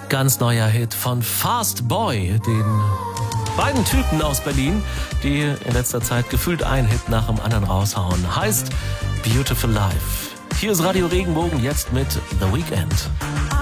Ganz neuer Hit von Fast Boy, den beiden Typen aus Berlin, die in letzter Zeit gefühlt einen Hit nach dem anderen raushauen. Heißt Beautiful Life. Hier ist Radio Regenbogen jetzt mit The Weeknd.